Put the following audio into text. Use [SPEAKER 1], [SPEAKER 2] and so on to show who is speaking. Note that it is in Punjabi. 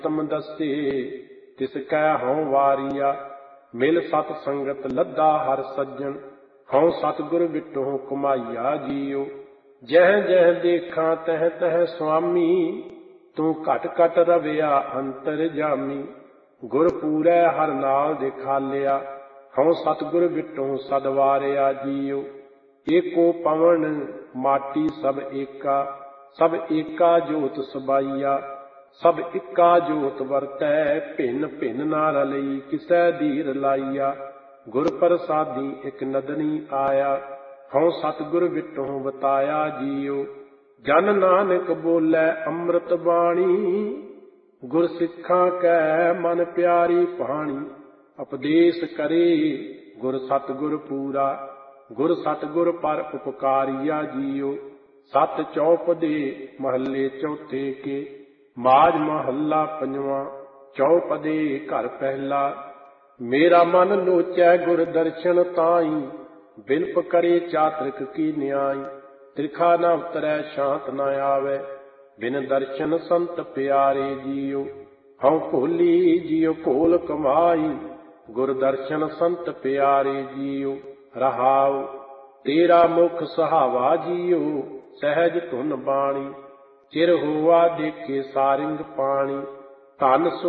[SPEAKER 1] ਤਮ ਦਸੇ ਤਿਸ ਕੈ ਹਉ ਵਾਰੀਆ। ਮਿਲ ਸਤ ਸੰਗਤ ਲੱਦਾ ਹਰ ਸੱਜਣ, ਹਉ ਸਤਿਗੁਰ ਵਿਟਹੁ ਕਮਾਈਆ ਜੀਉ। ਜਹ ਜਹ ਦੇਖਾਂ ਤਹ ਤਹ ਸੁਆਮੀ, ਤੂੰ ਘਟ ਘਟ ਰਵਿਆ ਅੰਤਰ ਜਾਮੀ। ਗੁਰ ਪੂਰੈ ਹਰ ਨਾਲ ਦਿਖਾਲਿਆ, ਹਉ ਸਤਿਗੁਰ ਵਿਟਹੁ ਸਦ ਵਾਰਿਆ ਜੀਉ। ਏਕੋ ਪਵਨ ਮਾਟੀ ਸਭ ਏਕਾ, ਸਭ ਏਕਾ ਜੋਤ ਸਬਾਈਆ। ਸਭ ਇੱਕਾ ਜੋਤ ਵਰਤੈ, ਭਿੰਨ ਭਿੰਨ ਨਾ ਰਲਈ ਕਿਸੈ ਧੀਰ ਲਾਈਆ। ਗੁਰ ਪ੍ਰਸਾਦੀ ਇਕ ਨਦਨੀ ਆਇਆ, ਹਉ ਸਤਿਗੁਰ ਵਿਟਹੁ ਬਤਾਇਆ ਜੀਉ। ਜਨ ਨਾਨਕ ਬੋਲੇ ਅੰਮ੍ਰਿਤ ਬਾਣੀ, ਗੁਰ ਸਿੱਖਾਂ ਕੈ ਮਨ ਪਿਆਰੀ ਬਾਣੀ। ਉਪਦੇਸ਼ ਕਰੇ ਗੁਰ ਸਤਿਗੁਰ ਪੂਰਾ, ਗੁਰ ਸਤਿਗੁਰ ਪਰ ਉਪਕਾਰੀਆ ਜੀਉ। ਸਤ ਚੌਪਦੇ ਮਹੱਲੇ ਚੌਥੇ ਕੇ, ਮਾਝ ਮਹੱਲਾ ਪੰਜਵਾਂ। ਚੌਪਦੇ ਘਰ ਪਹਿਲਾ। ਮੇਰਾ ਮਨ ਲੋਚੈ ਗੁਰ ਦਰਸ਼ਨ ਤਾਈ, ਬਿਨਪ ਕਰੇ ਚਾਤ੍ਰਿਕ ਕੀ ਨਿਆਈ। ਤ੍ਰਿਖਾ ਨ ਉਤਰੈ ਸ਼ਾਂਤ ਨ ਆਵੈ, ਬਿਨ ਦਰਸ਼ਨ ਸੰਤ ਪਿਆਰੇ ਜੀਉ। ਹਉ ਭੋਲੀ ਜੀਉ ਭੋਲ ਕਮਾਈ, ਗੁਰ ਦਰਸ਼ਨ ਸੰਤ ਪਿਆਰੇ ਜੀਉ। ਰਹਾਉ ਤੇਰਾ ਮੁਖ ਸੁਹਾਵਾ ਜੀਉ, ਸਹਿਜ ਧੁਨ ਬਾਣੀ। ਚਿਰ ਹੋਆ ਦੇਖੇ ਸਾਰਿੰਗ ਪਾਣੀ, ਧਨ